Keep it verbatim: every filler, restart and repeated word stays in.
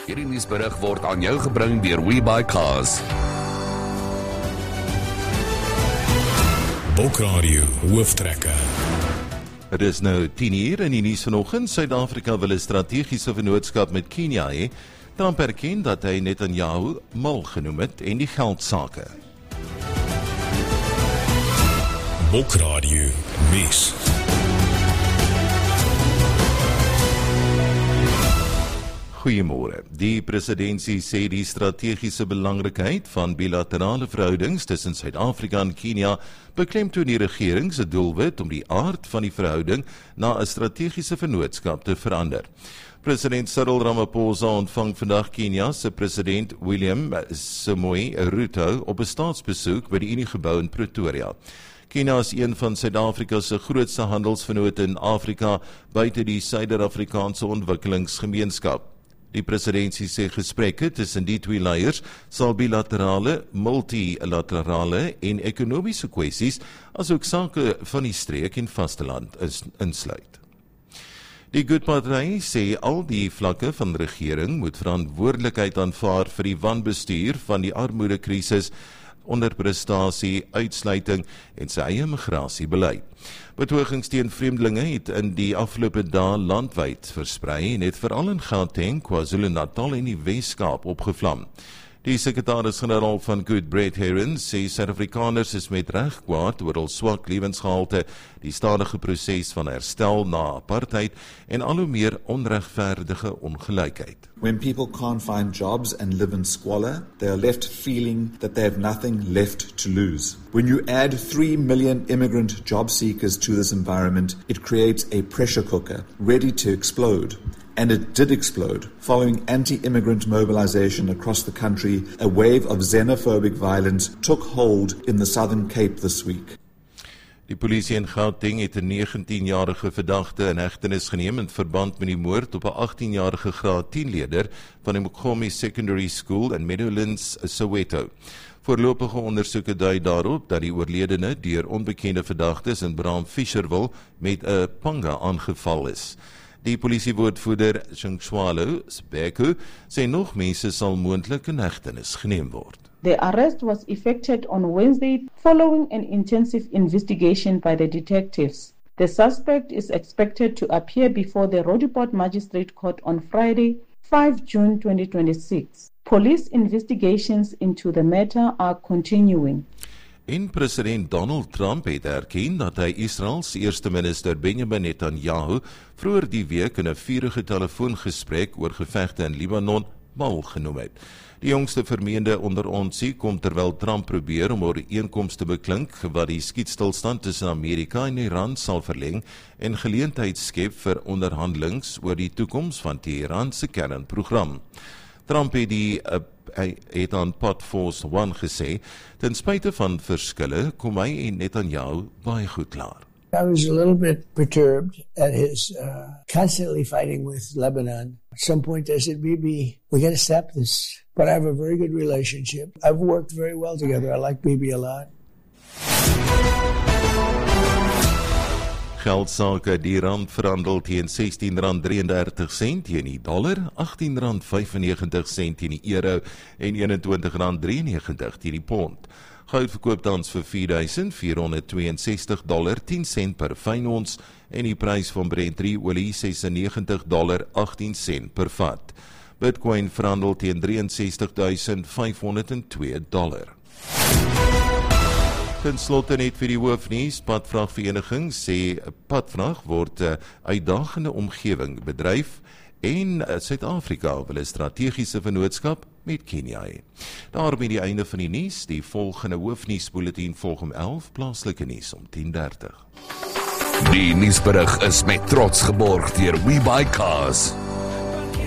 Hierdie nuusberig word aan jou gebring deur WeBuyCars. Bokradio hooftrekke. Het is nou tien uur in die nuus vanoggend. Suid-Afrika wil 'n strategiese vennootskap met Kenia hê. Trump erken dat hy Netanyahu mal genoem het en die geldsake. Bokradio nuus. Goeiemôre. Die presidentsie sê die strategiese belangrikheid van bilaterale verhoudings tussen Suid-Afrika en Kenia beklemtoon die regering se doelwit om die aard van die verhouding na 'n strategiese vennootskap te verander. President Cyril Ramaphosa ontvang vandag Kenia se president William Samoei Ruto op 'n staatsbesoek by die Uniegebou in Pretoria. Kenia is een van Suid-Afrika se grootste handelsvennote in Afrika buite die Suider-Afrikaanse Ontwikkelingsgemeenskap. Die presidentsie sê gesprekke tussen die twee leiers sal bilaterale, multilaterale en ekonomiese kwessies asook sake van die streek en vasteland insluit. Die Good-party sê al die vlakke van regering moet verantwoordelikheid aanvaar vir die wanbestuur van die armoedekrisis, onderprestasie, uitsluiting en sy eie migrasiebeleid. Betogings teen vreemdelinge het in die afgelope dae landwyd versprei en het veral in Gauteng, KwaZulu-Natal en die Wes-Kaap opgevlam. Die sekretaris-generaal van Good, Brett Herron, sê Suid-Afrikaners is met reg kwaad oor hul swak lewensgehalte, die stadige proses van herstel na apartheid en al hoe meer onregverdige ongelykheid. When people can't find jobs and live in squalor, they are left feeling that they have nothing left to lose. When you add three million immigrant job seekers to this environment, it creates a pressure cooker ready to explode. And it did explode. Following anti-immigrant mobilization across the country, a wave of xenophobic violence took hold in the Southern Cape this week. Die polisie in Gauteng het 'n negentienjarige verdagte in hegtenis geneem in verband met die moord op 'n achttienjarige graad tien leerder van die Mokgome Secondary School in Meadowlands, Soweto. Voorlopige ondersoeke dui daarop dat die oorledene deur onbekende verdagtes in Braamfisherville met 'n panga aangeval is. Die polisiewoordvoerder Shinxwalo Sbeku sê nog mense sal moontlik in hegtenis geneem word. The arrest was effected on Wednesday following an intensive investigation by the detectives. The suspect is expected to appear before the Roodepoort Magistrate Court on Friday, the fifth of June twenty twenty-six. Police investigations into the matter are continuing. En president Donald Trump het erken dat hy Israels eerste minister Benjamin Netanyahu vroeër die week in 'n vurige telefoongesprek oor gevegte in Libanon mal genoem het. Die jongste vermeende onderontsie kom terwyl Trump probeer om 'n ooreenkoms te beklink wat die skietstilstand tussen Amerika en Iran sal verleng en geleentheid skep vir onderhandelings oor die toekoms van Teheran se kernprogram. Trump het die uh, hy het aan Pod Force One gesê, ten spyte van verskille kom hy en Netanyahu baie goed klaar. I was a little bit perturbed at his uh, constantly fighting with Lebanon. At some point I said, Bibi, we got to stop this. But I have a very good relationship. I've worked very well together. I like Bibi a lot. Geldsake, die rand verhandel teen sestien rand drieëndertig sent teen die dollar, agttien rand vyfennegentig sent teen die euro en eenentwintig rand drieënnegentig teen die pond. Goud verkoop tans vir vier duisend vierhonderdtweeënsestig dollar tien sent per fyn ons en die prys van Brent olie sesennegentig dollar agtien sent per vat. Bitcoin verhandel teen drieënsestig duisend vyfhonderdtwee dollar. Ten slotte net vir die hoofnuus, Padvragvereniging sê padvrag word 'n uitdagende omgewing bedryf en Suid-Afrika wil 'n strategiese vennootskap met Kenia hê. Daarmee die einde van die nuus, die volgende hoofnuusbulletin volg om elf, plaaslike nuus om tien dertig. Die nuusberig is met trots geborg deur WeBuyCars.